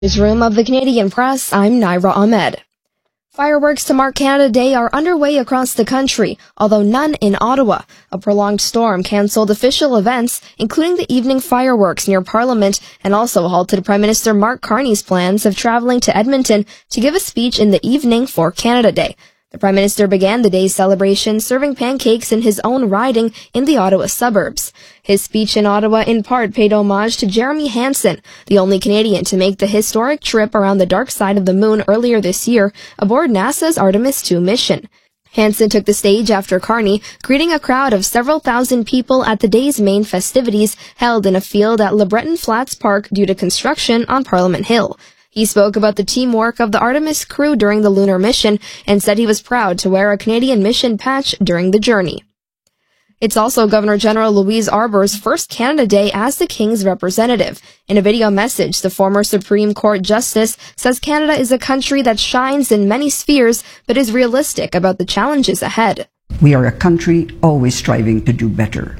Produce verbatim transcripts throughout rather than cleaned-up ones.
Newsroom of the Canadian Press, I'm Naira Ahmed. Fireworks to mark Canada Day are underway across the country, although none in Ottawa. A prolonged storm cancelled official events, including the evening fireworks near Parliament, and also halted Prime Minister Mark Carney's plans of travelling to Edmonton to give a speech in the evening for Canada Day. The Prime Minister began the day's celebration serving pancakes in his own riding in the Ottawa suburbs. His speech in Ottawa in part paid homage to Jeremy Hansen, the only Canadian to make the historic trip around the dark side of the moon earlier this year aboard NASA's Artemis two mission. Hansen took the stage after Carney, greeting a crowd of several thousand people at the day's main festivities held in a field at LeBreton Flats Park due to construction on Parliament Hill. He spoke about the teamwork of the Artemis crew during the lunar mission and said he was proud to wear a Canadian mission patch during the journey. It's also Governor General Louise Arbour's first Canada Day as the King's representative. In a video message, the former Supreme Court Justice says Canada is a country that shines in many spheres but is realistic about the challenges ahead. We are a country always striving to do better.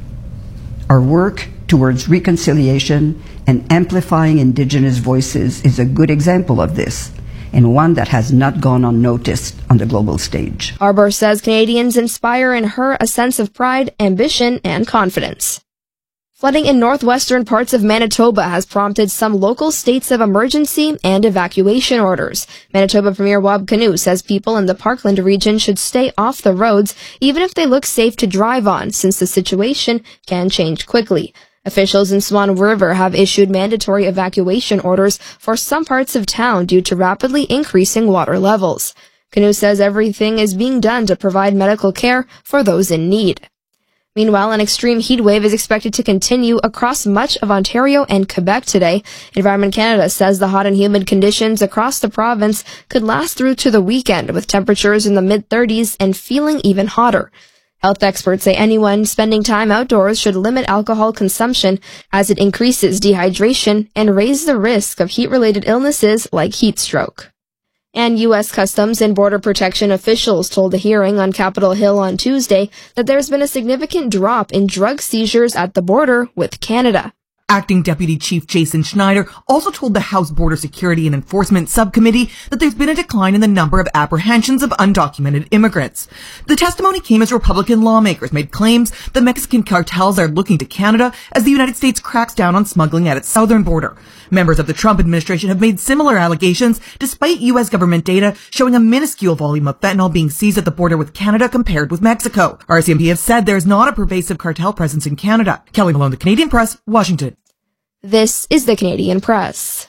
Our work towards reconciliation and amplifying Indigenous voices is a good example of this, and one that has not gone unnoticed on the global stage. Arbour says Canadians inspire in her a sense of pride, ambition, and confidence. Flooding in northwestern parts of Manitoba has prompted some local states of emergency and evacuation orders. Manitoba Premier Wab Kinew says people in the Parkland region should stay off the roads, even if they look safe to drive on, since the situation can change quickly. Officials in Swan River have issued mandatory evacuation orders for some parts of town due to rapidly increasing water levels. Kinew says everything is being done to provide medical care for those in need. Meanwhile, an extreme heat wave is expected to continue across much of Ontario and Quebec today. Environment Canada says the hot and humid conditions across the province could last through to the weekend, with temperatures in the mid thirties and feeling even hotter. Health experts say anyone spending time outdoors should limit alcohol consumption as it increases dehydration and raises the risk of heat-related illnesses like heat stroke. And U S Customs and Border Protection officials told a hearing on Capitol Hill on Tuesday that there's been a significant drop in drug seizures at the border with Canada. Acting Deputy Chief Jason Schneider also told the House Border Security and Enforcement Subcommittee that there's been a decline in the number of apprehensions of undocumented immigrants. The testimony came as Republican lawmakers made claims that Mexican cartels are looking to Canada as the United States cracks down on smuggling at its southern border. Members of the Trump administration have made similar allegations, despite U S government data showing a minuscule volume of fentanyl being seized at the border with Canada compared with Mexico. R C M P have said there's not a pervasive cartel presence in Canada. Kelly Malone, The Canadian Press, Washington. This is the Canadian Press.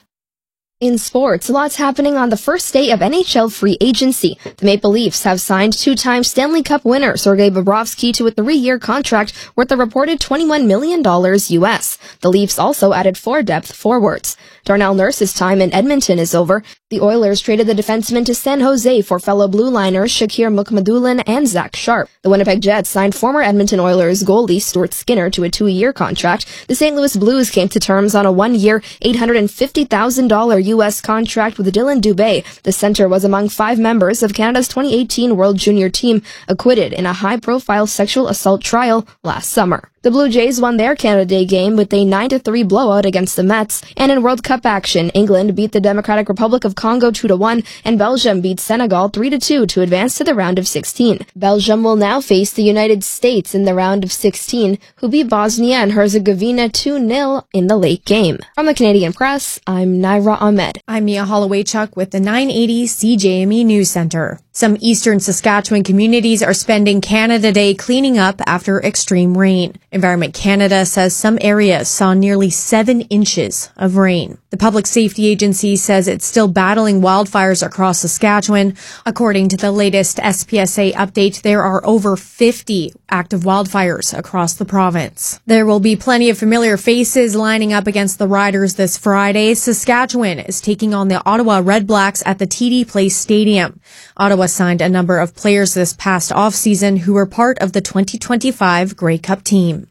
In sports, lots happening on the first day of N H L free agency. The Maple Leafs have signed two-time Stanley Cup winner Sergei Bobrovsky to a three-year contract worth a reported twenty-one million dollars U S. The Leafs also added four depth forwards. Darnell Nurse's time in Edmonton is over. The Oilers traded the defenseman to San Jose for fellow Blue Liners Shakir Mukhamadullin and Zach Sharp. The Winnipeg Jets signed former Edmonton Oilers goalie Stuart Skinner to a two-year contract. The Saint Louis Blues came to terms on a one-year, eight hundred fifty thousand dollars U S contract with Dylan Dubé. The center was among five members of Canada's twenty eighteen World Junior team acquitted in a high-profile sexual assault trial last summer. The Blue Jays won their Canada Day game with a nine to three blowout against the Mets. And in World Cup action, England beat the Democratic Republic of Congo two to one, and Belgium beat Senegal three to two to advance to the round of sixteen. Belgium will now face the United States in the round of sixteen, who beat Bosnia and Herzegovina two nil in the late game. From the Canadian Press, I'm Naira Ahmed. I'm Mia Holloway-Chuck with the nine eighty C J M E News Center. Some eastern Saskatchewan communities are spending Canada Day cleaning up after extreme rain. Environment Canada says some areas saw nearly seven inches of rain. The Public Safety Agency says it's still battling wildfires across Saskatchewan. According to the latest S P S A update, there are over fifty active wildfires across the province. There will be plenty of familiar faces lining up against the Riders this Friday. Saskatchewan is taking on the Ottawa Redblacks at the T D Place Stadium. Ottawa signed a number of players this past offseason who were part of the twenty twenty-five Grey Cup team.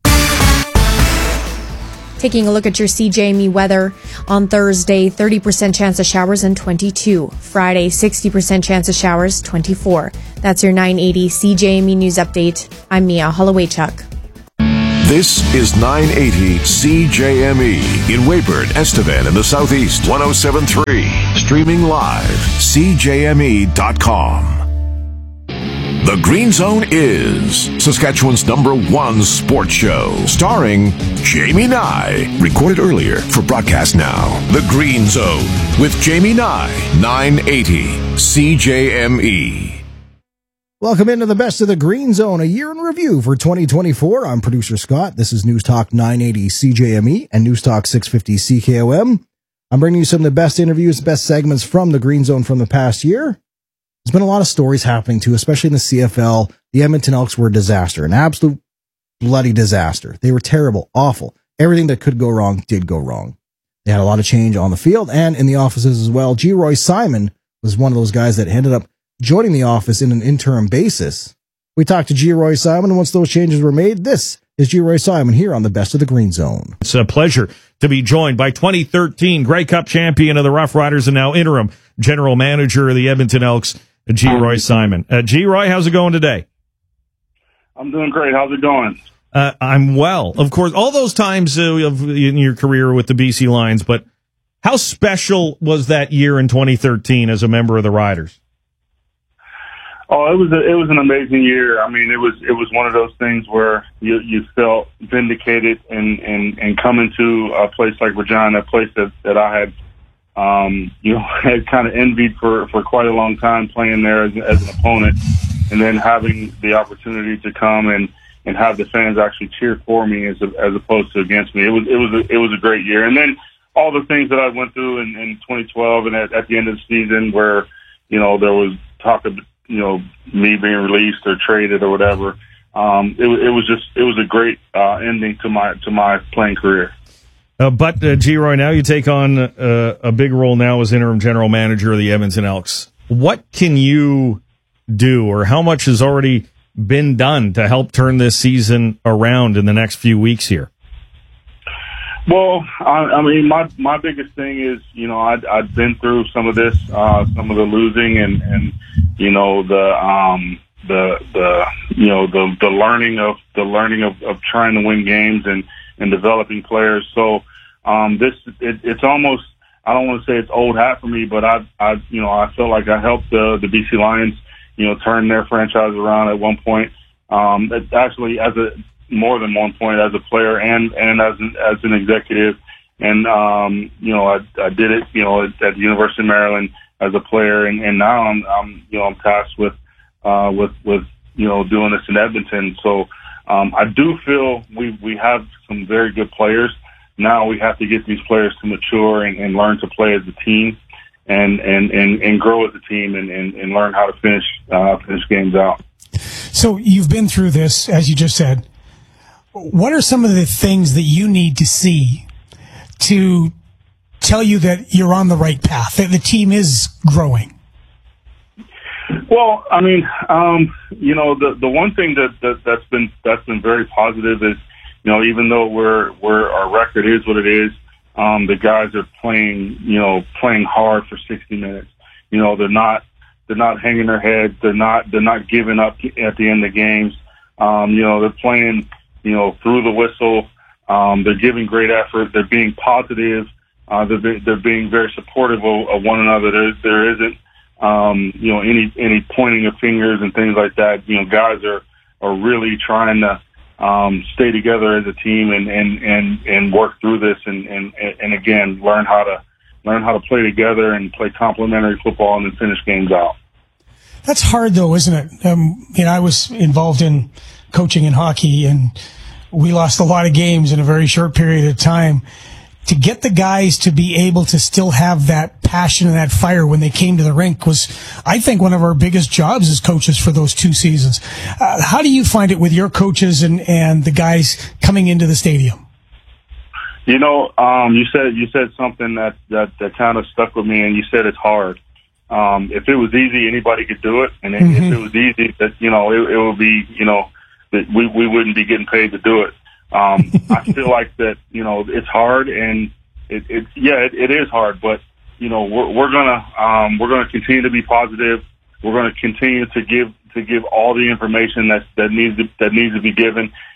Taking a look at your C J M E weather. On Thursday, thirty percent chance of showers and twenty-two. Friday, sixty percent chance of showers, twenty-four. That's your nine eighty C J M E News Update. I'm Mia Holloway-Chuck. This is nine eighty C J M E in Weyburn, Estevan in the Southeast, one oh seven point three. Streaming live, C J M E dot com. The Green Zone is Saskatchewan's number one sports show, starring Jamie Nye. Recorded earlier for broadcast now. The Green Zone with Jamie Nye, nine eighty C J M E. Welcome into the Best of the Green Zone, a year in review for twenty twenty-four. I'm producer Scott. This is News Talk nine eighty C J M E and News Talk six fifty C K O M. I'm bringing you some of the best interviews, the best segments from the Green Zone from the past year. There's been a lot of stories happening too, especially in the C F L. The Edmonton Elks were a disaster, an absolute bloody disaster. They were terrible, awful. Everything that could go wrong did go wrong. They had a lot of change on the field and in the offices as well. Geroy Simon was one of those guys that ended up joining the office in an interim basis. We talked to Geroy Simon, and once those changes were made, this is Geroy Simon here on the Best of the Green Zone. It's a pleasure to be joined by twenty thirteen Grey Cup champion of the Rough Riders and now interim general manager of the Edmonton Elks, Geroy Simon. Uh, Geroy, how's it going today? I'm doing great. How's it going? Uh, I'm well. Of course, all those times uh, of, in your career with the B C Lions, but how special was that year in twenty thirteen as a member of the Riders? Oh, it was a, it was an amazing year. I mean, it was it was one of those things where you you felt vindicated and and and coming to a place like Regina, a place that that I had um you know had kind of envied for for quite a long time, playing there as, as an opponent, and then having the opportunity to come and and have the fans actually cheer for me as as opposed to against me. It was it was a, it was a great year. And then all the things that I went through in, in twenty twelve and at, at the end of the season, where you know there was talk of you know, me being released or traded or whatever. Um, it, it was just, it was a great uh, ending to my to my playing career. Uh, but, uh, Geroy, now you take on uh, a big role now as interim general manager of the Edmonton Elks. What can you do, or how much has already been done to help turn this season around in the next few weeks here? Well, I, I mean, my my biggest thing is, you know, I'd, I'd been through some of this, uh, some of the losing and, and you know, the um, the the you know the the learning of the learning of, of trying to win games and, and developing players. So um, this it, it's almost, I don't want to say it's old hat for me, but I I you know I felt like I helped the the B C Lions, you know, turn their franchise around at one point. Um, it actually as a more than one point as a player and, and as an, as an executive. And, um, you know, I, I did it, you know, at, at the University of Maryland as a player. And, and now I'm, I'm, you know, I'm tasked with, uh, with, with, you know, doing this in Edmonton. So, um, I do feel we, we have some very good players. Now we have to get these players to mature and, and learn to play as a team and, and, and, and grow as a team and, and, and learn how to finish, uh, finish games out. So you've been through this, as you just said. What are some of the things that you need to see to tell you that you're on the right path, that the team is growing? Well, I mean, um, you know, the the one thing that, that that's been that's been very positive is, you know, even though we're we're our record is what it is, um, the guys are playing, you know, playing hard for sixty minutes. You know, they're not they're not hanging their head. They're not they're not giving up at the end of games. Um, you know, they're playing, you know, through the whistle. Um, they're giving great effort. They're being positive. Uh, they're, be, they're being very supportive of, of one another. There, there isn't, um, you know, any, any pointing of fingers and things like that. You know, guys are, are really trying to, um, stay together as a team and, and, and, and work through this and, and, and again, learn how to, learn how to play together and play complementary football and then finish games out. That's hard though, isn't it? Um, you know, I was involved in coaching in hockey, and we lost a lot of games in a very short period of time. To get the guys to be able to still have that passion and that fire when they came to the rink was, I think, one of our biggest jobs as coaches for those two seasons. Uh, how do you find it with your coaches and, and the guys coming into the stadium? You know, um, you said you said something that, that, that kind of stuck with me, and you said it's hard. Um, if it was easy, anybody could do it, and mm-hmm. if it was easy, that you know, it, it would be, you know, that we we wouldn't be getting paid to do it. Um, I feel like that, you know, it's hard, and it, it yeah, it, it is hard, but you know, we're, we're gonna um, we're gonna continue to be positive. We're gonna continue to give to give all the information that that needs to, that needs to be given,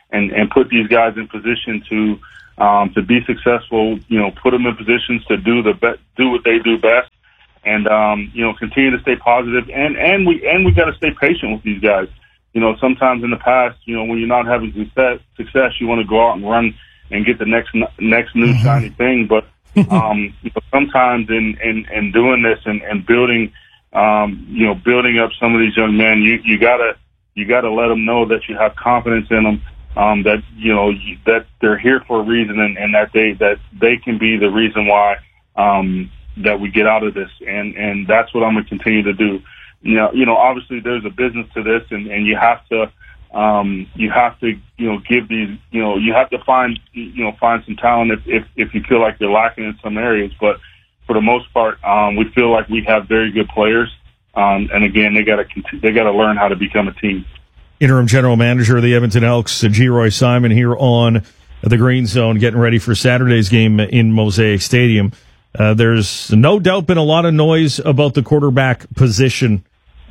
and, and put these guys in position to um, to be successful. You know, put them in positions to do the be- do what they do best, and um, you know, continue to stay positive. And and we and we got to stay patient with these guys. You know, sometimes in the past, you know, when you're not having success, success, you want to go out and run and get the next next new shiny thing. But um, you know, sometimes in, in, in doing this and, and building, um, you know, building up some of these young men, you you gotta you gotta let them know that you have confidence in them, um, that you know you, that they're here for a reason, and, and that they that they can be the reason why um, that we get out of this. And and that's what I'm gonna continue to do. You know, you know, obviously there's a business to this, and, and you have to, um, you have to, you know, give these, you know, you have to find, you know, find some talent if, if, if you feel like you're lacking in some areas. But for the most part, um, we feel like we have very good players. Um, and again, they got to, they got to learn how to become a team. Interim General Manager of the Edmonton Elks, Geroy Simon, here on the Green Zone, getting ready for Saturday's game in Mosaic Stadium. Uh, there's no doubt been a lot of noise about the quarterback position.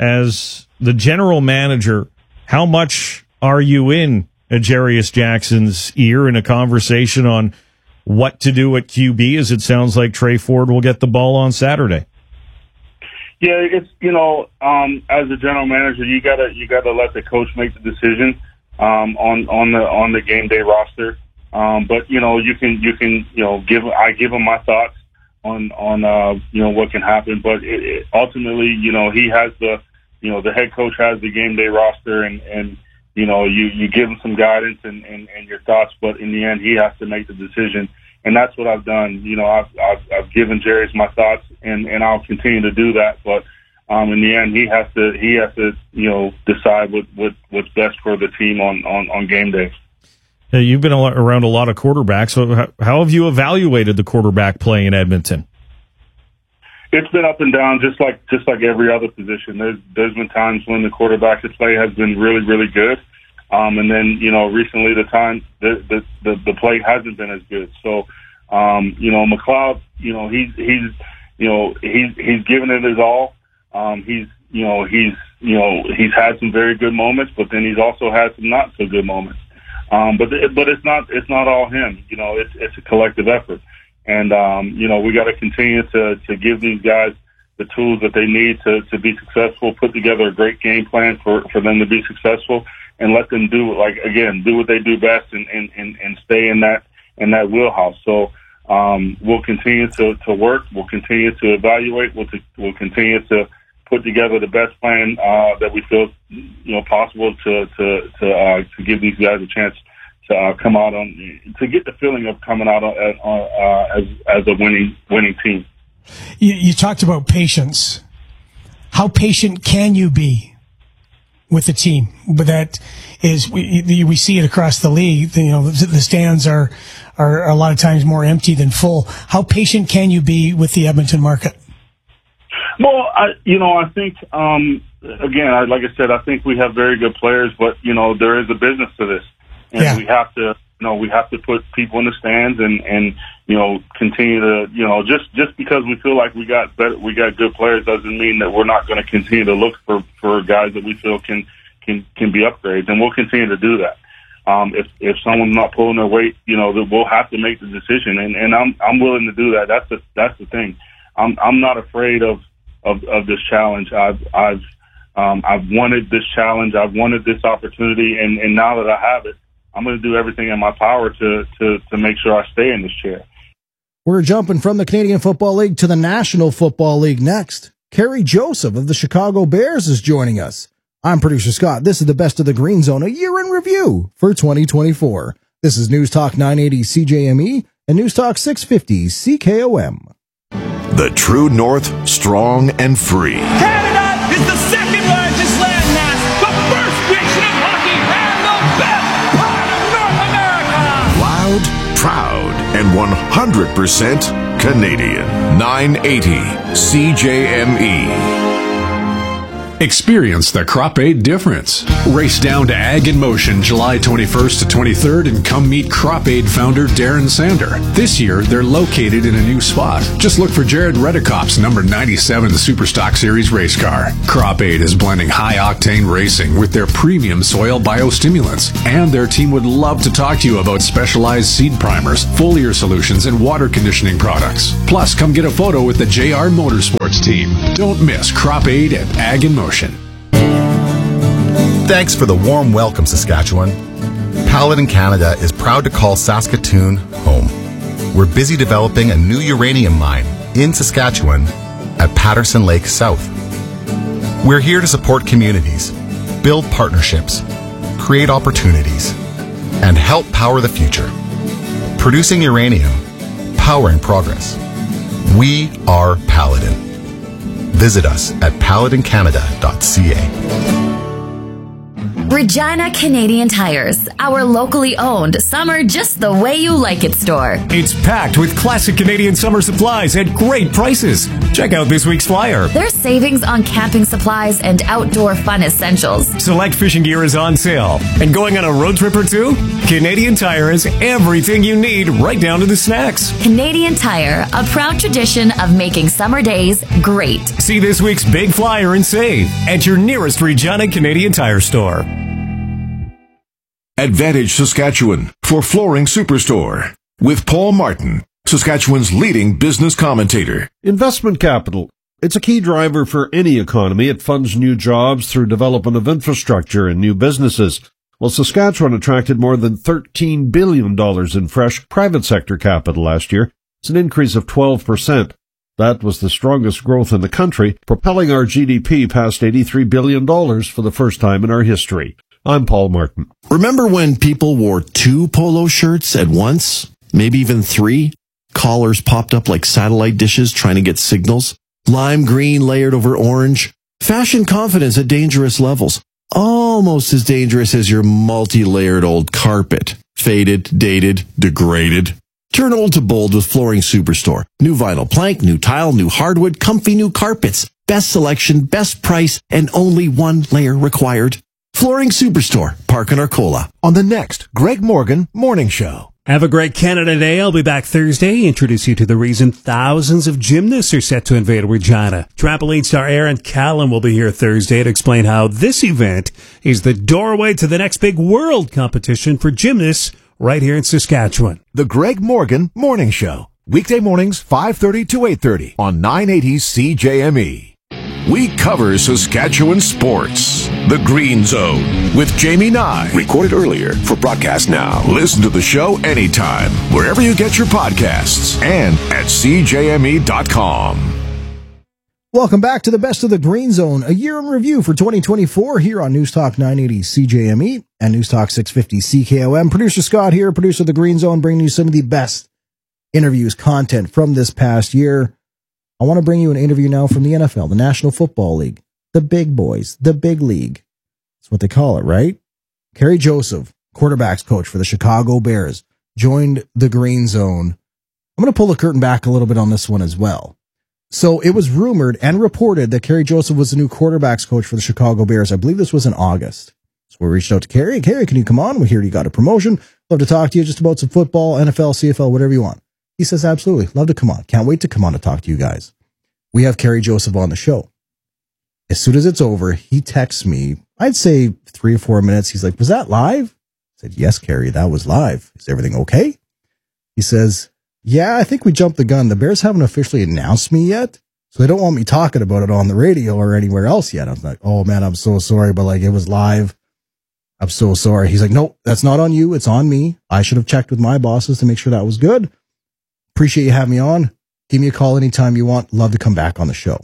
As the general manager, how much are you in Jarius Jackson's ear in a conversation on what to do at Q B, as it sounds like Trey Ford will get the ball on Saturday? Yeah, it's, you know, um, as a general manager, you gotta you gotta let the coach make the decision um, on on the on the game day roster. Um, but you know, you can you can you know give I give him my thoughts on on uh, you know what can happen. But it, it, ultimately, you know, he has the you know the head coach has the game day roster, and, and you know you, you give him some guidance and, and, and your thoughts. But in the end, he has to make the decision, and that's what I've done. You know, I've I've, I've given Jarius my thoughts, and, and I'll continue to do that. But um, in the end, he has to he has to you know decide what, what what's best for the team on, on, on game day. Hey, you've been around a lot of quarterbacks. So how have you evaluated the quarterback play in Edmonton? It's been up and down, just like just like every other position. There's there's been times when the quarterback's play has been really really good, um, and then you know recently the time the the the, the play hasn't been as good. So um, you know McLeod, you know he's he's you know he's he's given it his all. Um, he's you know he's you know he's had some very good moments, but then he's also had some not so good moments. Um, but but it's not it's not all him. You know it's it's a collective effort. And, um, you know, we got to continue to, to give these guys the tools that they need to, to be successful, put together a great game plan for, for them to be successful, and let them do, like, again, do what they do best and, and, and, and stay in that in that wheelhouse. So um, we'll continue to, to work. We'll continue to evaluate. We'll, to, we'll continue to put together the best plan uh, that we feel, you know, possible to, to, to, uh, to give these guys a chance to uh, come out on, to get the feeling of coming out on, uh, as as a winning winning team. You, you talked about patience. How patient can you be with the team? But that is, we we see it across the league. You know, the stands are are a lot of times more empty than full. How patient can you be with the Edmonton market? Well, I, you know, I think um, again, I, like I said, I think we have very good players, but you know, there is a business to this. And yeah. we have to, you know, we have to put people in the stands and, and, you know, continue to, you know, just, just because we feel like we got better, we got good players doesn't mean that we're not going to continue to look for, for guys that we feel can, can, can be upgrades. And we'll continue to do that. Um, if, if someone's not pulling their weight, you know, that we'll have to make the decision. And, and I'm, I'm willing to do that. That's the, that's the thing. I'm, I'm not afraid of, of, of this challenge. I've, I've, um, I've wanted this challenge. I've wanted this opportunity. And, and now that I have it, I'm going to do everything in my power to, to, to make sure I stay in this chair. We're jumping from the Canadian Football League to the National Football League next. Kerry Joseph of the Chicago Bears is joining us. I'm producer Scott. This is the Best of the Green Zone, a year in review for twenty twenty-four. This is News Talk nine eighty C J M E and News Talk six fifty C K O M. The True North, strong and free. Canada is the second largest landmass, the first nation of hockey, and the best part of North America. Loud, proud, and one hundred percent Canadian. nine eighty C J M E. Experience the Crop Aid difference. Race down to Ag in Motion July twenty-first to twenty-third and come meet Crop Aid founder Darren Sander. This year, they're located in a new spot. Just look for Jared Redekop's number ninety-seven Superstock Series race car. Crop Aid is blending high-octane racing with their premium soil biostimulants. And their team would love to talk to you about specialized seed primers, foliar solutions, and water conditioning products. Plus, come get a photo with the J R Motorsports team. Don't miss Crop Aid at Ag in Motion. Thanks for the warm welcome, Saskatchewan. Paladin Canada is proud to call Saskatoon home. We're busy developing a new uranium mine in Saskatchewan at Patterson Lake South. We're here to support communities, build partnerships, create opportunities, and help power the future. Producing uranium, powering progress. We are Paladin. Visit us at paladin canada dot c a. Regina Canadian Tires, our locally owned summer just the way you like it store. It's packed with classic Canadian summer supplies at great prices. Check out this week's flyer. There's savings on camping supplies and outdoor fun essentials. Select fishing gear is on sale. And going on a road trip or two? Canadian Tire has everything you need, right down to the snacks. Canadian Tire, a proud tradition of making summer days great. See this week's big flyer and save at your nearest Regina Canadian Tire store. Advantage Saskatchewan for Flooring Superstore with Paul Martin, Saskatchewan's leading business commentator. Investment capital. It's a key driver for any economy. It funds new jobs through development of infrastructure and new businesses. Well, Saskatchewan attracted more than thirteen billion dollars in fresh private sector capital last year. It's an increase of twelve percent. That was the strongest growth in the country, propelling our G D P past eighty-three billion dollars for the first time in our history. I'm Paul Martin. Remember when people wore two polo shirts at once? Maybe even three? Collars popped up like satellite dishes trying to get signals? Lime green layered over orange? Fashion confidence at dangerous levels. Almost as dangerous as your multi-layered old carpet. Faded, dated, degraded. Turn old to bold with Flooring Superstore. New vinyl plank, new tile, new hardwood, comfy new carpets. Best selection, best price, and only one layer required. Flooring Superstore, Park and Arcola. On the next Greg Morgan Morning Show. Have a great Canada Day. I'll be back Thursday. Introduce you to the reason thousands of gymnasts are set to invade Regina. Trampoline star Aaron Callan will be here Thursday to explain how this event is the doorway to the next big world competition for gymnasts right here in Saskatchewan. The Greg Morgan Morning Show. Weekday mornings, five thirty to eight thirty on nine eighty C J M E. We cover Saskatchewan sports. The Green Zone with Jamie Nye. Recorded earlier for broadcast now. Listen to the show anytime, wherever you get your podcasts, and at c j m e dot com. Welcome back to the Best of the Green Zone, a year in review for twenty twenty-four here on News Talk nine eighty C J M E and News Talk six fifty C K O M. Producer Scott here, producer of the Green Zone, bringing you some of the best interviews, content from this past year. I want to bring you an interview now from the N F L, the National Football League, the big boys, the big league. That's what they call it, right? Kerry Joseph, quarterbacks coach for the Chicago Bears, joined the Green Zone. I'm going to pull the curtain back a little bit on this one as well. So it was rumored and reported that Kerry Joseph was the new quarterbacks coach for the Chicago Bears. I believe this was in August. So we reached out to Kerry. Kerry, can you come on? We hear you got a promotion. Love to talk to you just about some football, N F L, C F L, whatever you want. He says, absolutely. Love to come on. Can't wait to come on to talk to you guys. We have Kerry Joseph on the show. As soon as it's over, he texts me, I'd say three or four minutes. He's like, was that live? I said, yes, Kerry, that was live. Is everything okay? He says, yeah, I think we jumped the gun. The Bears haven't officially announced me yet, so they don't want me talking about it on the radio or anywhere else yet. I was like, oh man, I'm so sorry, but like it was live. I'm so sorry. He's like, no, that's not on you. It's on me. I should have checked with my bosses to make sure that was good. Appreciate you having me on. Give me a call anytime you want. Love to come back on the show.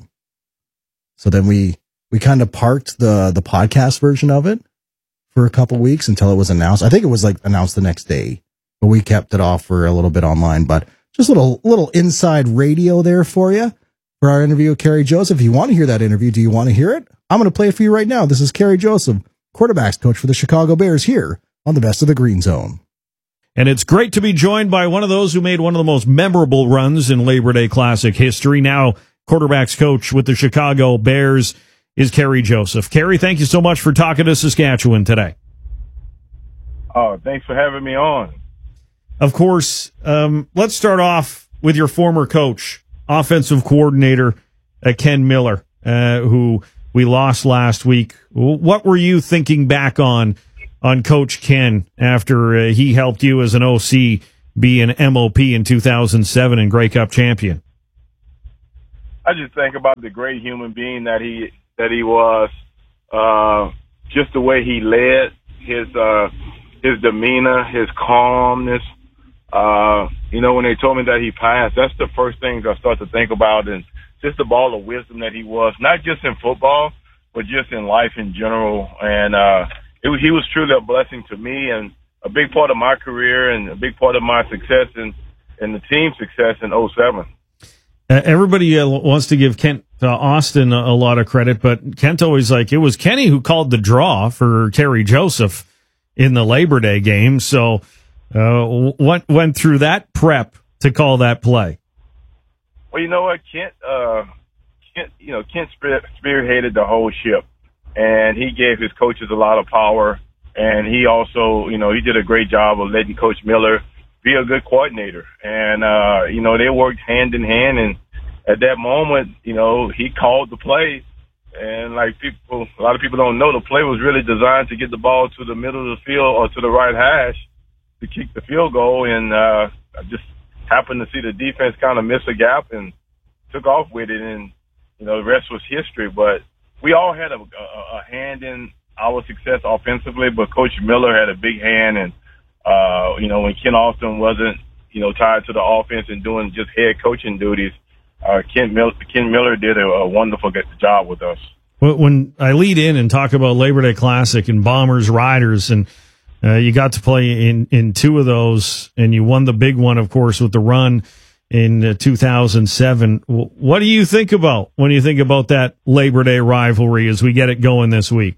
So then we, we kind of parked the, the podcast version of it for a couple weeks until it was announced. I think it was like announced the next day, but we kept it off for a little bit online, but just a little, little inside radio there for you for our interview with Kerry Joseph. If you want to hear that interview, do you want to hear it? I'm going to play it for you right now. This is Kerry Joseph, quarterbacks coach for the Chicago Bears here on the Best of the Green Zone. And it's great to be joined by one of those who made one of the most memorable runs in Labor Day Classic history. Now, quarterbacks coach with the Chicago Bears. is Kerry Joseph. Kerry, thank you so much for talking to Saskatchewan today. Oh, thanks for having me on. Of course, um, let's start off with your former coach, offensive coordinator uh, Ken Miller, uh, who we lost last week. What were you thinking back on on Coach Ken after uh, he helped you as an O C be an M O P in two thousand seven and Grey Cup champion? I just think about the great human being that he that he was, uh, just the way he led, his uh, his demeanor, his calmness. Uh, you know, when they told me that he passed, that's the first things I start to think about, and just the ball of wisdom that he was, not just in football, but just in life in general. And uh, it was, he was truly a blessing to me and a big part of my career and a big part of my success and, and the team's success in oh seven. Uh, everybody uh, wants to give Kent uh, Austin a, a lot of credit, but Kent always like, it was Kenny who called the draw for Kerry Joseph in the Labor Day game. So uh, what went through that prep to call that play? Well, you know what, Kent, uh, Kent, you know, Kent spear- spearheaded the whole ship, and he gave his coaches a lot of power, and he also, you know, he did a great job of letting Coach Miller be a good coordinator. And, uh, you know, they worked hand in hand, and at that moment, you know, he called the play, and like people, a lot of people don't know, the play was really designed to get the ball to the middle of the field or to the right hash to kick the field goal, and uh, I just happened to see the defense kind of miss a gap and took off with it, and, you know, the rest was history. But we all had a, a, a hand in our success offensively, but Coach Miller had a big hand, and, uh, you know, when Ken Austin wasn't, you know, tied to the offense and doing just head coaching duties, uh, Ken, Mil- Ken Miller did a, a wonderful job with us. When I lead in and talk about Labor Day Classic and Bombers Riders, and uh, you got to play in, in two of those, and you won the big one, of course, with the run in uh, two thousand seven. What do you think about when you think about that Labor Day rivalry as we get it going this week?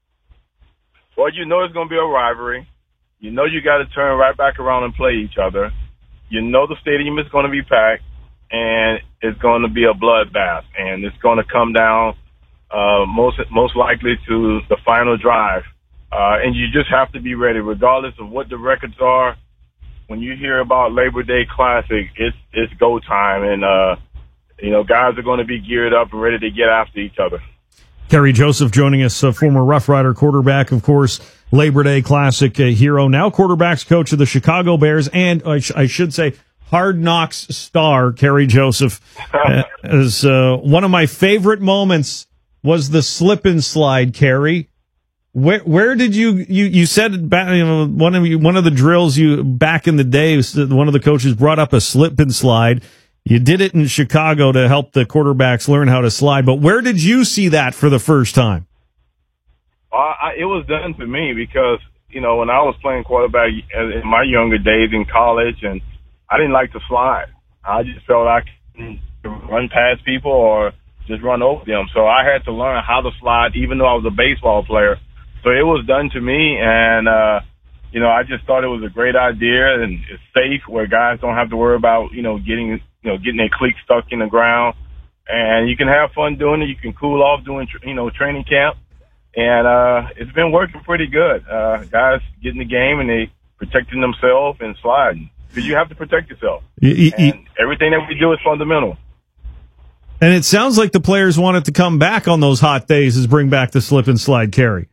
Well, you know it's going to be a rivalry. You know you got to turn right back around and play each other. You know the stadium is going to be packed, and it's going to be a bloodbath, and it's going to come down uh, most most likely to the final drive. Uh, and you just have to be ready, regardless of what the records are. When you hear about Labor Day Classic, it's it's go time, and uh, you know guys are going to be geared up and ready to get after each other. Kerry Joseph joining us, a former Rough Rider quarterback, of course, Labor Day Classic uh, hero, now quarterbacks coach of the Chicago Bears, and I, sh- I should say Hard Knocks star Kerry Joseph. Uh, as uh, one of my favorite moments was the slip and slide, Kerry. Where where did you you you said back, you know, one of you one of the drills you back in the day, one of the coaches brought up a slip and slide. You did it in Chicago to help the quarterbacks learn how to slide, but where did you see that for the first time? Uh, I, it was done to me because, you know, when I was playing quarterback in my younger days in college, and I didn't like to slide. I just felt I could run past people or just run over them. So I had to learn how to slide, even though I was a baseball player. So it was done to me, and, uh, you know, I just thought it was a great idea, and it's safe where guys don't have to worry about, you know, getting, you know, getting their cleats stuck in the ground. And you can have fun doing it. You can cool off doing, you know, training camp. And uh, it's been working pretty good. Uh, guys get in the game, and they protecting themselves and sliding. Because you have to protect yourself. You, you, and everything that we do is fundamental. And it sounds like the players wanted to come back on those hot days is bring back the slip and slide, Kerry.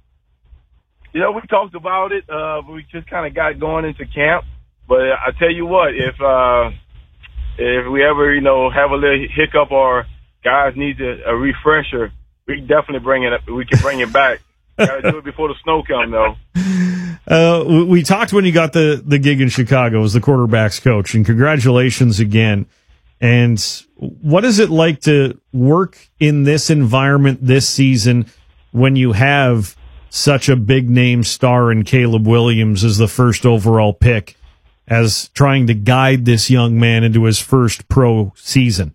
You know, we talked about it. Uh, we just kind of got going into camp. But I tell you what, if uh, if we ever, you know, have a little hiccup or guys need a, a refresher, we can definitely bring it. We can bring it back. Got to do it before the snow comes, though. Uh, we talked when you got the, the gig in Chicago as the quarterback's coach, and congratulations again. And what is it like to work in this environment this season when you have such a big name star in Caleb Williams as the first overall pick, as trying to guide this young man into his first pro season?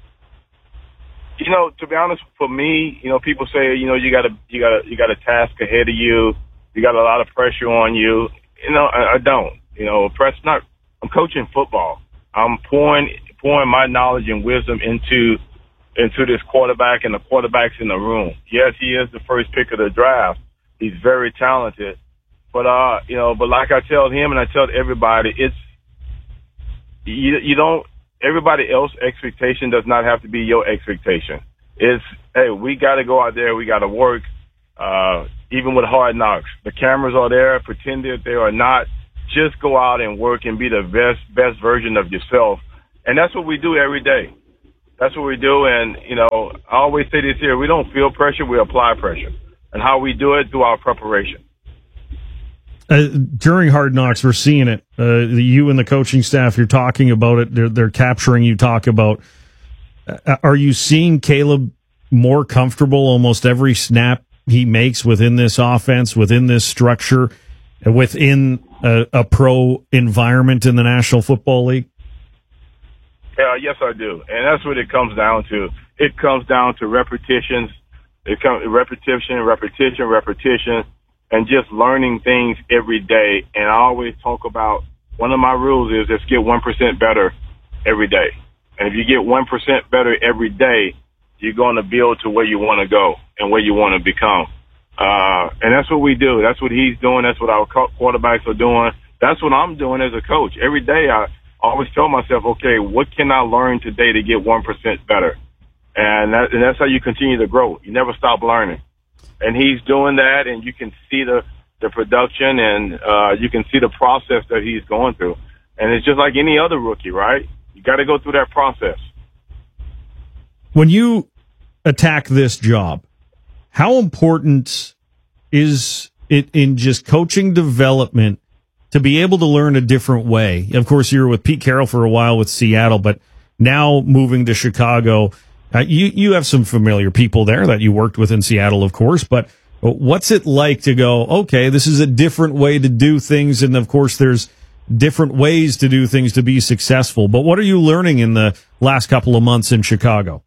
You know, to be honest, for me, you know, people say, you know, you got a you got a you got a task ahead of you. You got a lot of pressure on you. You know, I, I don't. You know, press not. I'm coaching football. I'm pouring pouring my knowledge and wisdom into into this quarterback, and the quarterback's in the room. Yes, he is the first pick of the draft. He's very talented. But, uh, you know, but like I tell him and I tell everybody, it's, you, you don't, everybody else's expectation does not have to be your expectation. It's, hey, we got to go out there. We got to work. Uh, even with Hard Knocks, the cameras are there. Pretend that they are not. Just go out and work and be the best, best version of yourself. And that's what we do every day. That's what we do. And, you know, I always say this here. We don't feel pressure. We apply pressure. And how we do it through our preparation. Uh, during Hard Knocks, we're seeing it. Uh, you and the coaching staff, you're talking about it. They're, they're capturing you talk about. Uh, are you seeing Caleb more comfortable almost every snap he makes within this offense, within this structure, within a, a pro environment in the National Football League? Yeah, yes, I do. And that's what it comes down to. It comes down to repetitions. It comes repetition, repetition, repetition, and just learning things every day. And I always talk about one of my rules is let's get one percent better every day. And if you get one percent better every day, you're going to build to where you want to go and where you want to become. Uh, and that's what we do. That's what he's doing. That's what our quarterbacks are doing. That's what I'm doing as a coach. Every day I always tell myself, okay, what can I learn today to get one percent better? And, that, and that's how you continue to grow. You never stop learning. And he's doing that, and you can see the, the production, and uh, you can see the process that he's going through. And it's just like any other rookie, right? You got to go through that process. When you attack this job, how important is it in just coaching development to be able to learn a different way? Of course, you were with Pete Carroll for a while with Seattle, but now moving to Chicago, uh, you, you have some familiar people there that you worked with in Seattle, of course, but what's it like to go, okay, this is a different way to do things, and of course there's different ways to do things to be successful, but what are you learning in the last couple of months in Chicago?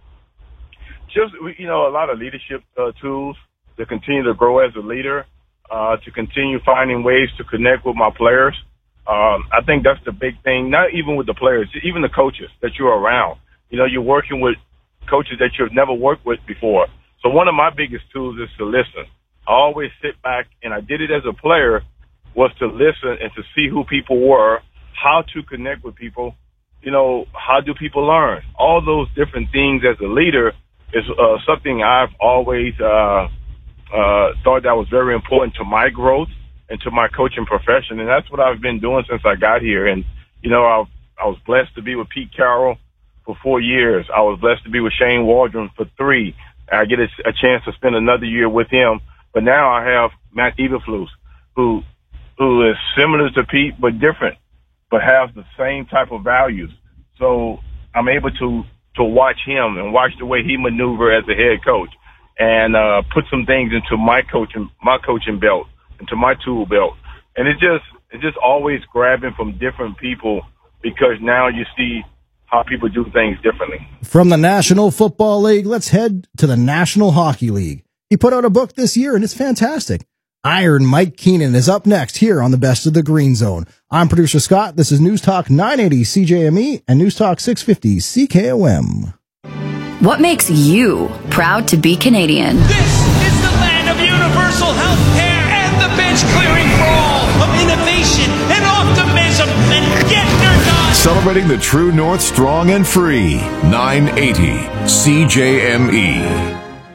Just, you know, a lot of leadership uh, tools to continue to grow as a leader, uh, to continue finding ways to connect with my players. Um, I think that's the big thing, not even with the players, even the coaches that you're around. You know, you're working with coaches that you've never worked with before. So one of my biggest tools is to listen. I always sit back, and I did it as a player, was to listen and to see who people were, how to connect with people, you know, how do people learn? All those different things as a leader is uh, something I've always uh, uh, thought that was very important to my growth and to my coaching profession. And that's what I've been doing since I got here. And, you know, I, I was blessed to be with Pete Carroll for four years. I was blessed to be with Shane Waldron for three. I get a, a chance to spend another year with him. But now I have Matt Eberflus, who who is similar to Pete but different, but has the same type of values. So I'm able to to watch him and watch the way he maneuver as a head coach, and uh, put some things into my coaching my coaching belt, into my tool belt. And it just it's just always grabbing from different people, because now you see how people do things differently. From the National Football League, let's head to the National Hockey League. He put out a book this year, and it's fantastic. Iron Mike Keenan is up next here on the Best of the Green Zone. I'm producer Scott. This is News Talk nine eighty C J M E and News Talk six fifty C K O M. What makes you proud to be Canadian? This is the land of universal health care and the bench clearing for all, of innovation and optimism, and get your done. Celebrating the true North strong and free. nine eighty C J M E.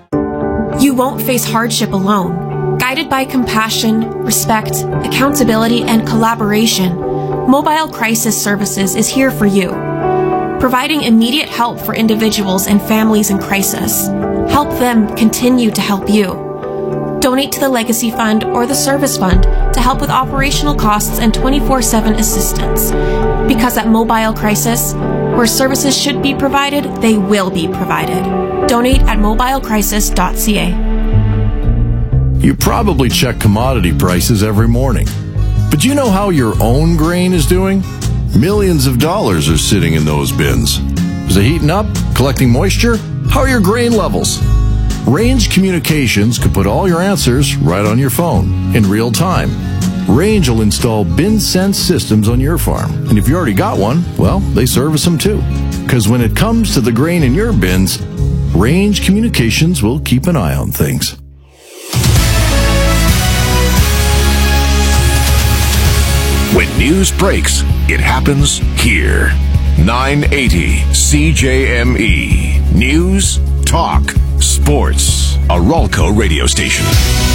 You won't face hardship alone. Guided by compassion, respect, accountability, and collaboration, Mobile Crisis Services is here for you, providing immediate help for individuals and families in crisis. Help them continue to help you. Donate to the Legacy Fund or the Service Fund to help with operational costs and twenty-four seven assistance. Because at Mobile Crisis, where services should be provided, they will be provided. Donate at mobile crisis dot c a. You probably check commodity prices every morning. But do you know how your own grain is doing? Millions of dollars are sitting in those bins. Is it heating up? Collecting moisture? How are your grain levels? Range Communications could put all your answers right on your phone in real time. Range will install BinSense systems on your farm. And if you already got one, well, they service them too. Because when it comes to the grain in your bins, Range Communications will keep an eye on things. When news breaks, it happens here. nine eighty C J M E. News, talk, sports. A Ralco radio station.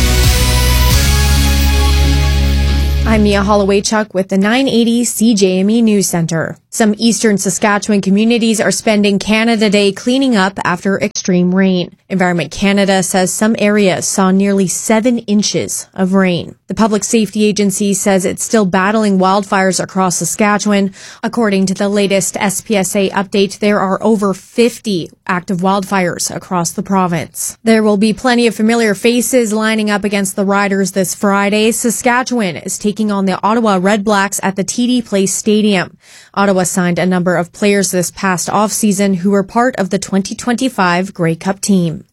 I'm Mia Holloway-Chuck with the nine eighty C J M E News Center. Some eastern Saskatchewan communities are spending Canada Day cleaning up after extreme rain. Environment Canada says some areas saw nearly seven inches of rain. The Public Safety Agency says it's still battling wildfires across Saskatchewan. According to the latest S P S A update, there are over fifty active wildfires across the province. There will be plenty of familiar faces lining up against the Riders this Friday. Saskatchewan is taking on the Ottawa Redblacks at the T D Place Stadium. Ottawa signed a number of players this past offseason who were part of the twenty twenty-five Grey Cup team.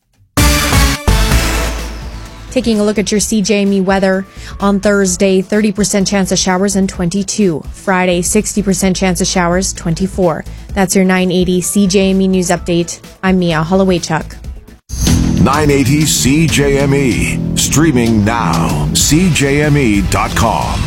Taking a look at your C J M E weather. On Thursday, thirty percent chance of showers and twenty-two. Friday, sixty percent chance of showers, twenty-four. That's your nine eighty C J M E News Update. I'm Mia Holloway-Chuck. nine eighty C J M E. Streaming now. C J M E dot com.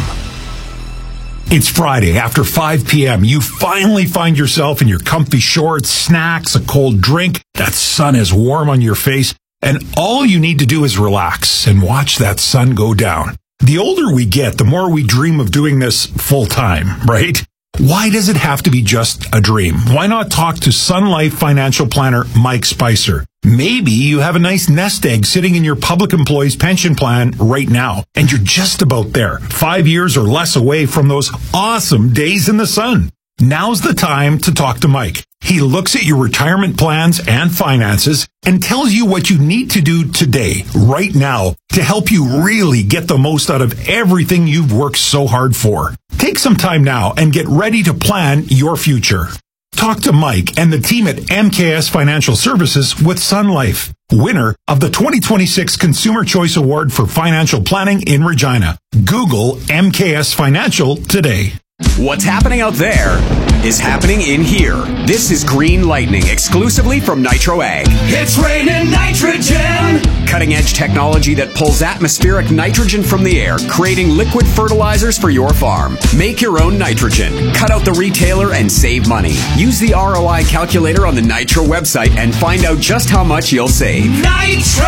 It's Friday after five p.m. You finally find yourself in your comfy shorts, snacks, a cold drink. That sun is warm on your face. And all you need to do is relax and watch that sun go down. The older we get, the more we dream of doing this full time, right? Why does it have to be just a dream? Why not talk to Sun Life financial planner Mike Spicer? Maybe you have a nice nest egg sitting in your public employee's pension plan right now, and you're just about there, five years or less away from those awesome days in the sun. Now's the time to talk to Mike. He looks at your retirement plans and finances and tells you what you need to do today, right now, to help you really get the most out of everything you've worked so hard for. Take some time now and get ready to plan your future. Talk to Mike and the team at M K S Financial Services with Sun Life, winner of the twenty twenty-six Consumer Choice Award for Financial Planning in Regina. Google M K S Financial today. What's happening out there is happening in here. This is Green Lightning, exclusively from Nitro Ag. It's raining nitrogen! Cutting edge technology that pulls atmospheric nitrogen from the air, creating liquid fertilizers for your farm. Make your own nitrogen. Cut out the retailer and save money. Use the R O I calculator on the Nitro website and find out just how much you'll save. Nitro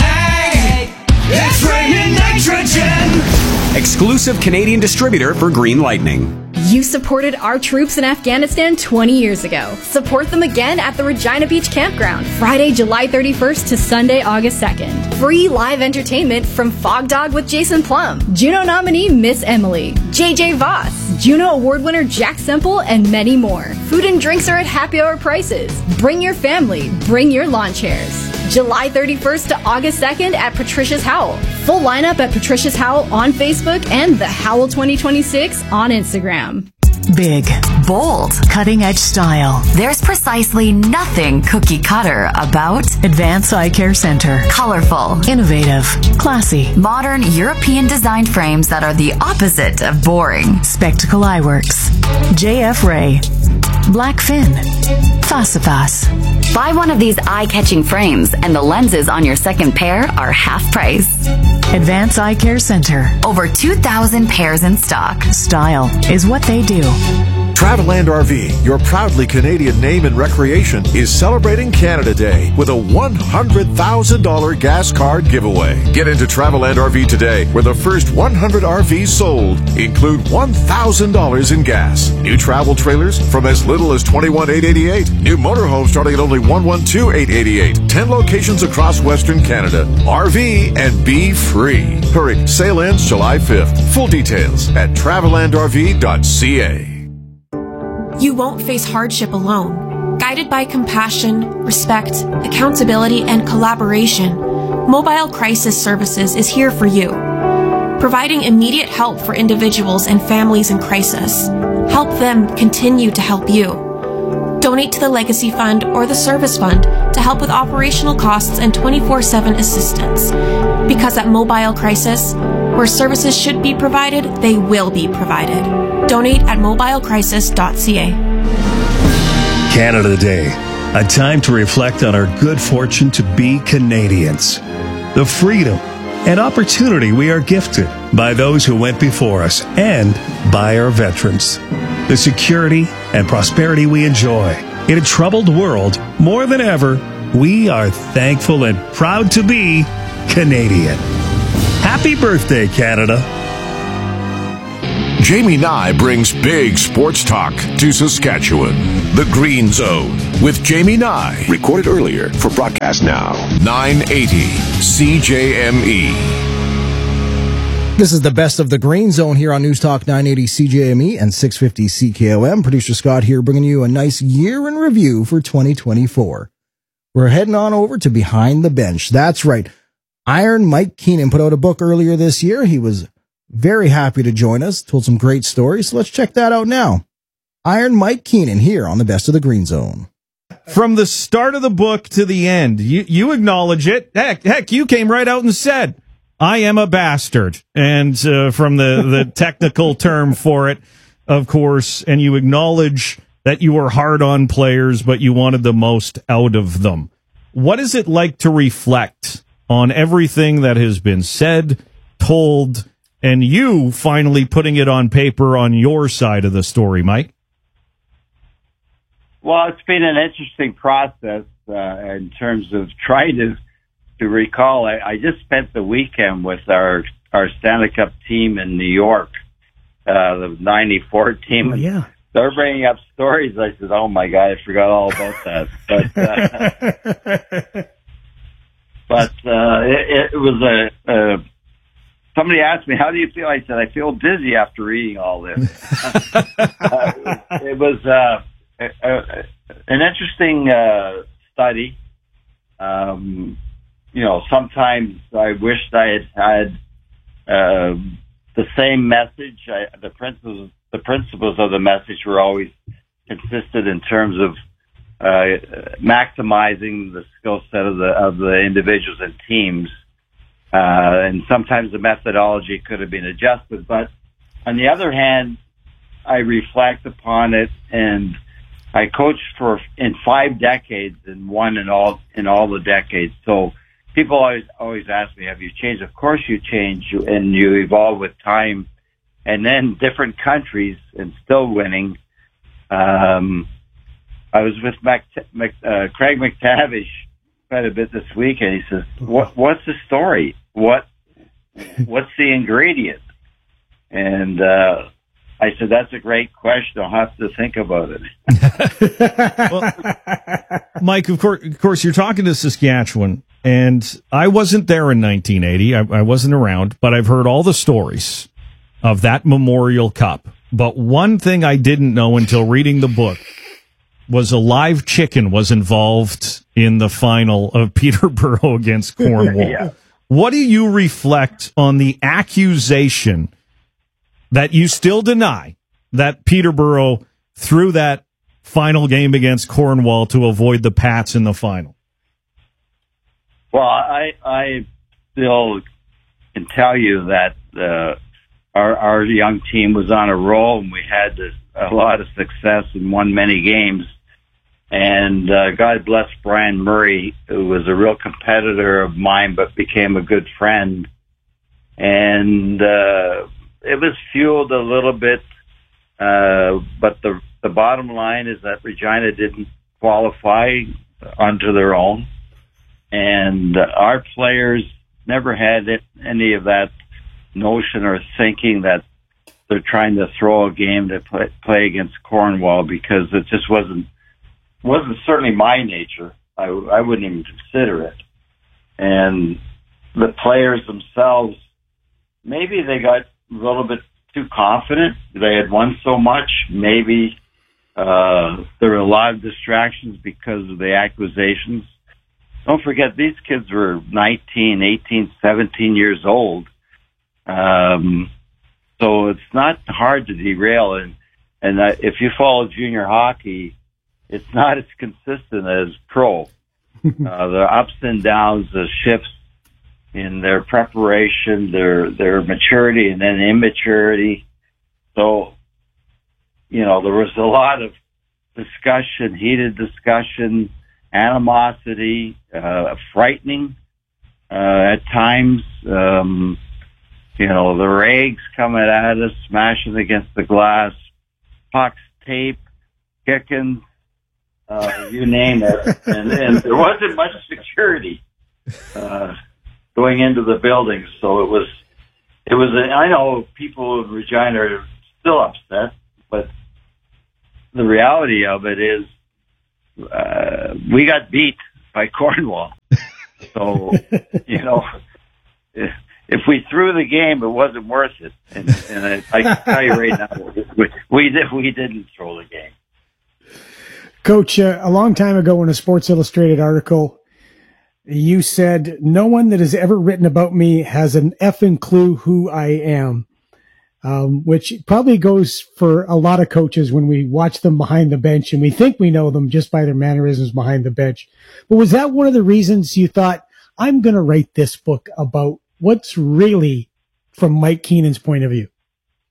Ag! It's raining nitrogen! Exclusive Canadian distributor for Green Lightning. You supported our troops in Afghanistan twenty years ago. Support them again at the Regina Beach Campground, Friday, July thirty-first to Sunday, August second. Free live entertainment from Fog Dog with Jason Plum, Juno nominee Miss Emily, J J Voss, Juno Award winner Jack Semple, and many more. Food and drinks are at happy hour prices. Bring your family, bring your lawn chairs. July thirty-first to August second at Patricia's Howl. Full lineup at Patricia's Howl on Facebook and the Howl twenty twenty-six on Instagram. Big, bold, cutting-edge style. There's precisely nothing cookie cutter about Advanced Eye Care Center. colorful, Innovative, classy, modern European designed frames that are the opposite of boring. Spectacle Eyeworks, J F Ray, Blackfin, Facipas. Buy one of these eye-catching frames and the lenses on your second pair are half price. Advanced Eye Care Center. Over two thousand pairs in stock. Style is what they do. Travelland R V, your proudly Canadian name in recreation, is celebrating Canada Day with a one hundred thousand dollars gas card giveaway. Get into Travelland R V today, where the first one hundred R Vs sold include one thousand dollars in gas. New travel trailers from as little as twenty-one thousand eight hundred eighty-eight dollars. New motorhomes starting at only one hundred twelve thousand eight hundred eighty-eight dollars. ten locations across Western Canada. R V and be free. Hurry, sale ends July fifth. Full details at travelland r v dot c a. You won't face hardship alone. Guided by compassion, respect, accountability, and collaboration, Mobile Crisis Services is here for you, providing immediate help for individuals and families in crisis. Help them continue to help you. Donate to the Legacy Fund or the Service Fund to help with operational costs and twenty-four seven assistance. Because at Mobile Crisis, Where services should be provided, they will be provided. Donate at mobile crisis dot c a. Canada Day, a time to reflect on our good fortune to be Canadians. The freedom and opportunity we are gifted by those who went before us and by our veterans. The security and prosperity we enjoy. In a troubled world, more than ever, we are thankful and proud to be Canadian. Happy birthday, Canada. Jamie Nye brings big sports talk to Saskatchewan. The Green Zone with Jamie Nye. Recorded earlier for broadcast now. nine eighty C J M E. This is the best of the Green Zone here on News Talk nine eighty C J M E and six fifty C K O M. Producer Scott here bringing you a nice year in review for twenty twenty-four. We're heading on over to Behind the Bench. That's right. Iron Mike Keenan put out a book earlier this year. He was very happy to join us, told some great stories. So let's check that out now. Iron Mike Keenan here on the Best of the Green Zone. From the start of the book to the end, you, you acknowledge it. Heck, heck, you came right out and said, I am a bastard. And uh, from the, the technical term for it, of course, and you acknowledge that you were hard on players, but you wanted the most out of them. What is it like to reflect on everything that has been said, told, and you finally putting it on paper on your side of the story, Mike? Well, it's been an interesting process uh, in terms of trying to to recall. I, I just spent the weekend with our our Stanley Cup team in New York, uh, the ninety-four team. Oh, yeah. They're bringing up stories. I said, "Oh my God, I forgot all about that." But uh, but uh, it, it was a. a Somebody asked me, how do you feel? I said, I feel dizzy after reading all this. uh, it was uh, a, a, an interesting uh, study. Um, you know, sometimes I wished I had had uh, the same message. I, the principles, the principles of the message were always consistent in terms of uh, maximizing the skill set of the of the individuals and teams. Uh, and sometimes the methodology could have been adjusted. But on the other hand, I reflect upon it, and I coached for in five decades and won in all in all the decades. So people always always ask me, "Have you changed?" Of course, you change, and you evolve with time. And then different countries and still winning. Um, I was with Mac, Mac, uh, Craig McTavish quite a bit this week, and he says, "What what's the story? What what's the ingredient?" And uh, I said, "That's a great question. I'll have to think about it." Well, Mike, of course, of course, you're talking to Saskatchewan, and I wasn't there in nineteen eighty. I, I wasn't around, but I've heard all the stories of that Memorial Cup. But one thing I didn't know until reading the book was a live chicken was involved in the final of Peterborough against Cornwall. Yeah. What do you reflect on the accusation that you still deny that Peterborough threw that final game against Cornwall to avoid the Pats in the final? Well, I I still can tell you that uh, our our young team was on a roll, and we had a lot of success and won many games. And uh, God bless Brian Murray, who was a real competitor of mine, but became a good friend. And uh, it was fueled a little bit, uh, but the the bottom line is that Regina didn't qualify onto their own, and uh, our players never had it, any of that notion or thinking that they're trying to throw a game to play, play against Cornwall, because it just wasn't. wasn't certainly my nature. I, I wouldn't even consider it. And the players themselves, maybe they got a little bit too confident. They had won so much. Maybe uh, there were a lot of distractions because of the accusations. Don't forget, these kids were nineteen, eighteen, seventeen years old. Um, so it's not hard to derail. And, and uh, if you follow junior hockey, it's not as consistent as pro. Uh, the ups and downs, the shifts, in their preparation, their their maturity, and then immaturity. So, you know, there was a lot of discussion, heated discussion, animosity, uh, frightening uh, at times. Um, you know, the rags coming at us, smashing against the glass, pucks, tape, kicking, uh, you name it. And, and there wasn't much security uh, going into the buildings, so it was. It was. A, I know people in Regina are still upset, but the reality of it is, uh, we got beat by Cornwall. So, you know, if, if we threw the game, it wasn't worth it. And, and I, I can tell you right now, we, we, did, we didn't throw the game. Coach, uh, a long time ago in a Sports Illustrated article, you said, no one that has ever written about me has an effing clue who I am. Um, which probably goes for a lot of coaches when we watch them behind the bench and we think we know them just by their mannerisms behind the bench. But was that one of the reasons you thought, I'm going to write this book about what's really from Mike Keenan's point of view?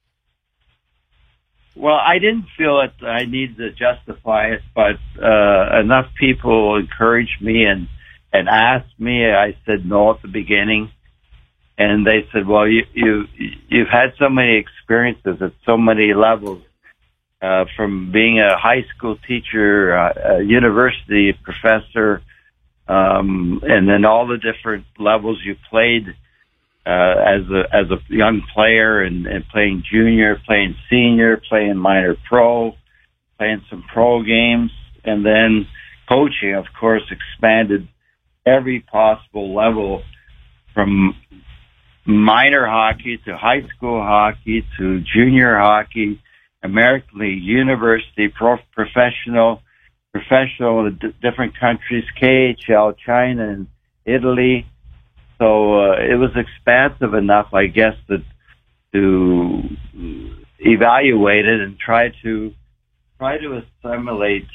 Well, I didn't feel that I needed to justify it, but uh, enough people encouraged me and, and asked me. I said no at the beginning. And they said, well, you, you, you've had so many experiences at so many levels, uh, from being a high school teacher, uh, a university professor, um, and then all the different levels you played, uh, as a, as a young player and, and playing junior, playing senior, playing minor pro, playing some pro games, and then coaching, of course, expanded every possible level from minor hockey to high school hockey to junior hockey, American League, university, pro, professional, professional in d- different countries, K H L, China, and Italy. So uh, it was expansive enough, I guess, that to evaluate it and try to try to assimilate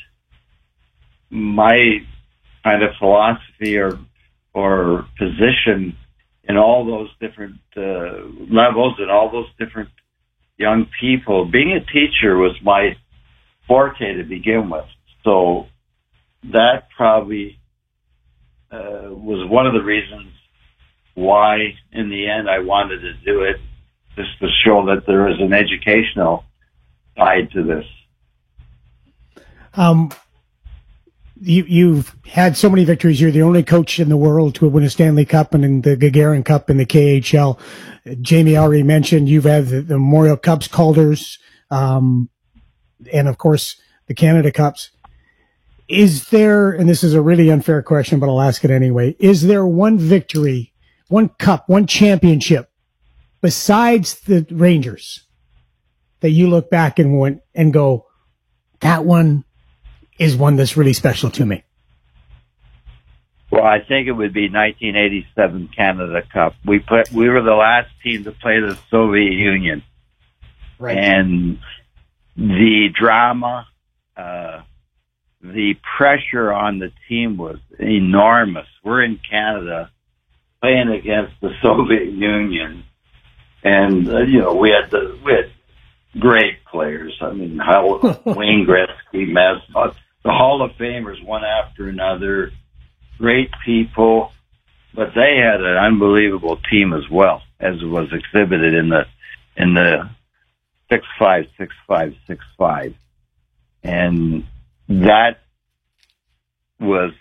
my kind of philosophy or or position in all those different uh, levels and all those different young people. Being a teacher was my forte to begin with. So that probably uh, was one of the reasons why, in the end, I wanted to do it, just to show that there is an educational side to this. Um, You, you've had so many victories. You're the only coach in the world to win a Stanley Cup and the Gagarin Cup in the K H L. Jamie already mentioned you've had the, the Memorial Cups, Calder's, um, and of course the Canada Cups. Is there, and this is a really unfair question, but I'll ask it anyway, is there one victory, one cup, one championship besides the Rangers that you look back and went and go, that one is one that's really special to me? Well, I think it would be nineteen eighty-seven Canada Cup. We put, we were the last team to play the Soviet Union. Right. And the drama, uh, the pressure on the team was enormous. We're in Canada playing against the Soviet Union. And, uh, you know, we had the, we had great players. I mean, how Wayne Gretzky, Mess, the Hall of Famers, one after another, great people, but they had an unbelievable team as well, as was exhibited in the in the six five, six five, six five, and that was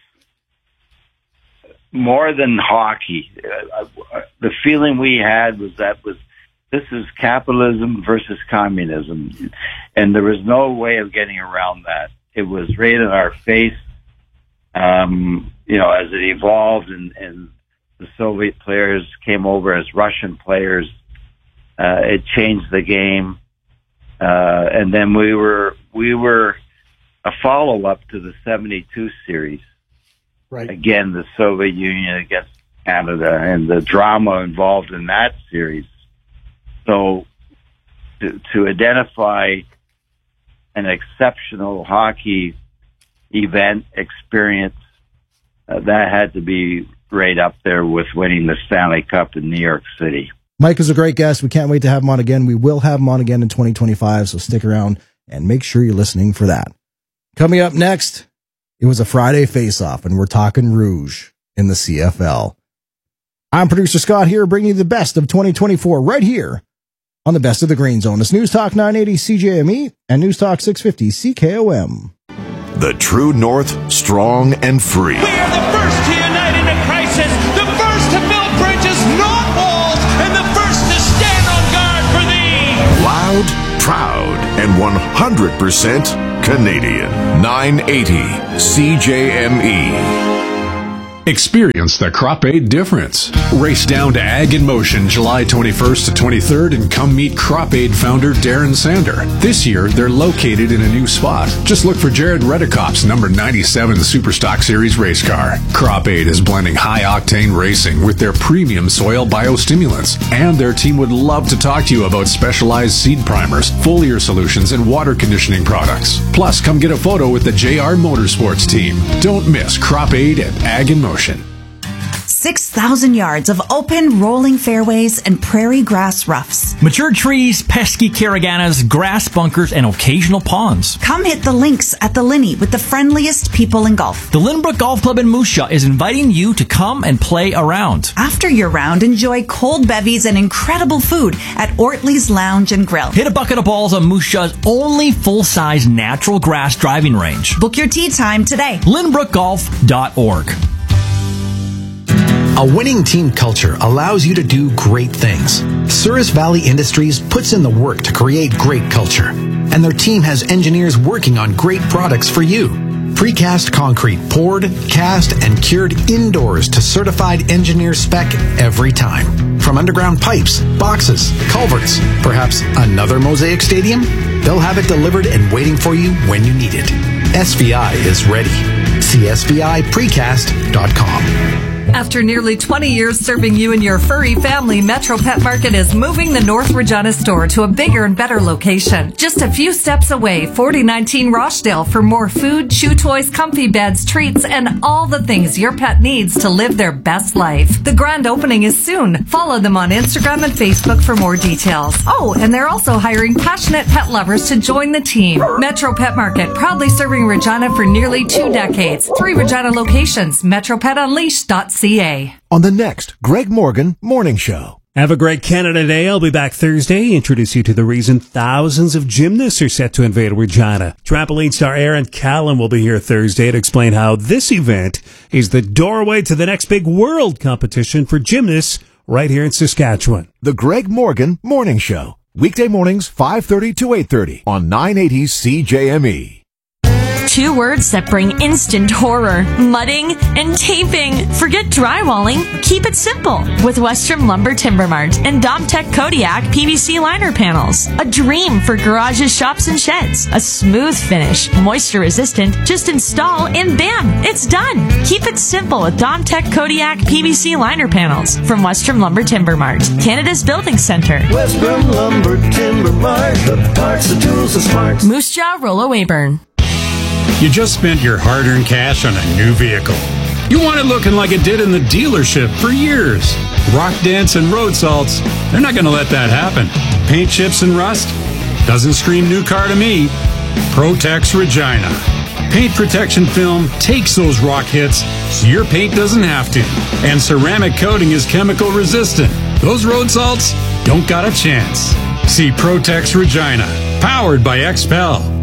more than hockey. The feeling we had was that was this is capitalism versus communism, and there was no way of getting around that. It was right in our face, um, you know, as it evolved and, and the Soviet players came over as Russian players. Uh, it changed the game. Uh, and then we were, we were a follow-up to the seventy-two series. Right. Again, the Soviet Union against Canada and the drama involved in that series. So to, to identify an exceptional hockey event experience, uh, that had to be right up there with winning the Stanley Cup in New York City. Mike is a great guest. We can't wait to have him on again. We will have him on again in twenty twenty-five, so stick around and make sure you're listening for that. Coming up next, it was a Friday face-off, and we're talking Rouge in the C F L. I'm producer Scott here, bringing you the best of twenty twenty-four right here on the Best of the Green Zone. It's News Talk nine eighty C J M E and News Talk six fifty C K O M. The True North, strong and free. We are the first to unite in a crisis, the first to build bridges, not walls, and the first to stand on guard for thee. Loud, proud, and one hundred percent Canadian. nine eighty C J M E. Experience the Crop Aid difference. Race down to Ag in Motion July twenty-first to twenty-third and come meet Crop Aid founder Darren Sander. This year, they're located in a new spot. Just look for Jared Redekop's number ninety-seven Superstock Series race car. Crop Aid is blending high-octane racing with their premium soil biostimulants. And their team would love to talk to you about specialized seed primers, foliar solutions, and water conditioning products. Plus, come get a photo with the J R Motorsports team. Don't miss Crop Aid at Ag in Motion. six thousand yards of open, rolling fairways and prairie grass roughs. Mature trees, pesky caraganas, grass bunkers, and occasional ponds. Come hit the links at the Linney with the friendliest people in golf. The Lynbrook Golf Club in Moose Jaw is inviting you to come and play around. After your round, enjoy cold bevies and incredible food at Ortley's Lounge and Grill. Hit a bucket of balls on Moose Jaw's only full-size natural grass driving range. Book your tee time today. Lynbrook Golf dot org. A winning team culture allows you to do great things. Souris Valley Industries puts in the work to create great culture, and their team has engineers working on great products for you. Precast concrete poured, cast, and cured indoors to certified engineer spec every time. From underground pipes, boxes, culverts, perhaps another Mosaic Stadium? They'll have it delivered and waiting for you when you need it. S V I is ready. See S V I precast dot com. After nearly twenty years serving you and your furry family, Metro Pet Market is moving the North Regina store to a bigger and better location. Just a few steps away, forty nineteen Rochdale, for more food, chew toys, comfy beds, treats, and all the things your pet needs to live their best life. The grand opening is soon. Follow them on Instagram and Facebook for more details. Oh, and they're also hiring passionate pet lovers to join the team. Metro Pet Market, proudly serving Regina for nearly two decades. Three Regina locations, metro pet unleashed dot c a. On the next Greg Morgan Morning Show. Have a great Canada Day. I'll be back Thursday. Introduce you to the reason thousands of gymnasts are set to invade Regina. Trampoline star Aaron Callan will be here Thursday to explain how this event is the doorway to the next big world competition for gymnasts right here in Saskatchewan. The Greg Morgan Morning Show. Weekday mornings, five thirty to eight thirty on nine eighty C J M E. Two words that bring instant horror: mudding and taping. Forget drywalling. Keep it simple with Western Lumber Timber Mart and Domtech Kodiak P V C liner panels. A dream for garages, shops, and sheds. A smooth finish, moisture resistant. Just install and bam, it's done. Keep it simple with Domtech Kodiak P V C liner panels from Western Lumber Timber Mart, Canada's building center. Western Lumber Timber Mart, the parts, the tools, the smarts. Moose Jaw, Rollo Weyburn. You just spent your hard-earned cash on a new vehicle. You want it looking like it did in the dealership for years. Rock dents and road salts, they're not going to let that happen. Paint chips and rust? Doesn't scream new car to me. Protex Regina. Paint protection film takes those rock hits so your paint doesn't have to. And ceramic coating is chemical resistant. Those road salts don't got a chance. See Protex Regina. Powered by X P E L.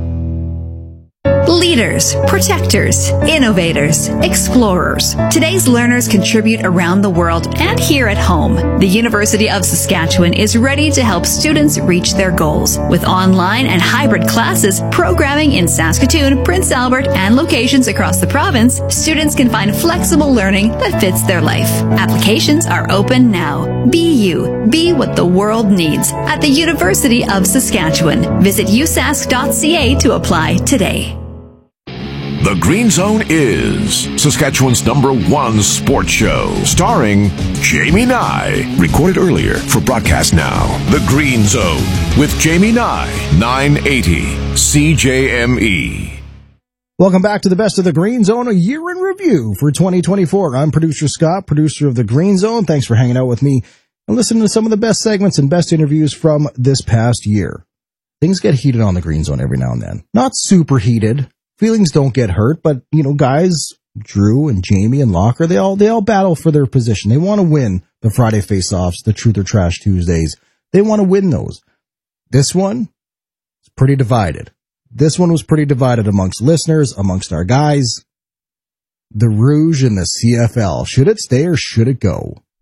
Leaders, protectors, innovators, explorers. Today's learners contribute around the world and here at home. The University of Saskatchewan is ready to help students reach their goals. With online and hybrid classes, programming in Saskatoon, Prince Albert, and locations across the province, students can find flexible learning that fits their life. Applications are open now. Be you. Be what the world needs at the University of Saskatchewan. Visit u sask dot c a to apply today. The Green Zone is Saskatchewan's number one sports show, starring Jamie Nye. Recorded earlier for broadcast now. The Green Zone with Jamie Nye, nine eighty C J M E. Welcome back to the Best of the Green Zone, a year in review for twenty twenty-four. I'm producer Scott, producer of the Green Zone. Thanks for hanging out with me and listening to some of the best segments and best interviews from this past year. Things get heated on the Green Zone every now and then. Not super heated. Feelings don't get hurt, but, you know, guys, Drew and Jamie and Locker, they all, they all battle for their position. They want to win the Friday face-offs, the Truth or Trash Tuesdays. They want to win those. This one is pretty divided. This one was pretty divided amongst listeners, amongst our guys. The Rouge and the C F L. Should it stay or should it go?